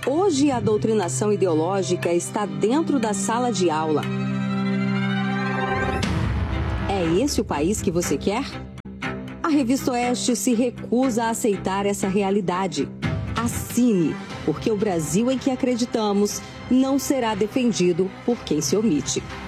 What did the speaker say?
Hoje, a doutrinação ideológica está dentro da sala de aula. É esse o país que você quer? A Revista Oeste se recusa a aceitar essa realidade. Assine, porque o Brasil em que acreditamos não será defendido por quem se omite.